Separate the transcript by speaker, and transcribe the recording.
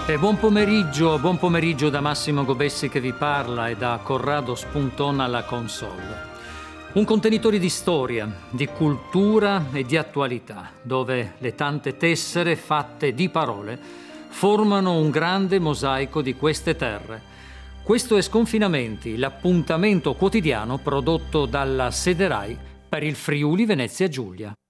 Speaker 1: Buon pomeriggio da Massimo Gobessi che vi parla e da Corrado Spunton alla console. Un contenitore di storia, di cultura e di attualità, dove le tante tessere fatte di parole formano un grande mosaico di queste terre. Questo è Sconfinamenti, l'appuntamento quotidiano prodotto dalla Sede Rai per il Friuli Venezia Giulia.